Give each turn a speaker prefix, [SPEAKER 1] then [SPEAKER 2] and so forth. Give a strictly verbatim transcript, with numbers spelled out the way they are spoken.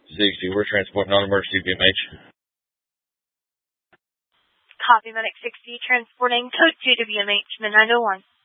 [SPEAKER 1] sixty, we're transporting non-emergency B M H.
[SPEAKER 2] Copy, Medic sixty, transporting code two to B M H, midnight oh one.